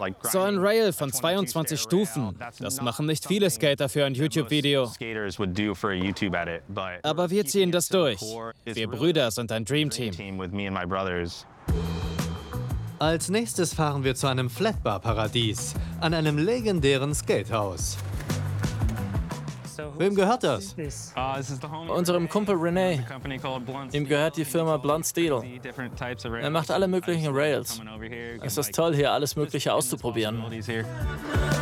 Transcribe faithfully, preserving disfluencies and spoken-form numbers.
So ein Rail von zweiundzwanzig Stufen, das machen nicht viele Skater für ein YouTube-Video. Aber wir ziehen das durch. Wir Brüder sind ein Dream Team. Als nächstes fahren wir zu einem Flatbar-Paradies, an einem legendären Skatehaus. Wem gehört das? Unserem Kumpel René. Ihm gehört die Firma Blunt Steel. Er macht alle möglichen Rails. Es ist toll, hier alles Mögliche auszuprobieren.